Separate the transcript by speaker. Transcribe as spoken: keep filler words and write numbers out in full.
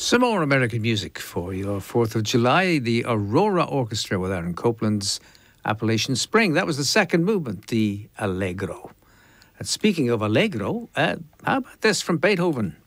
Speaker 1: Some more American music for your fourth of July. The Aurora Orchestra with Aaron Copland's Appalachian Spring. That was the second movement, the Allegro. And speaking of Allegro, uh, how about this from Beethoven?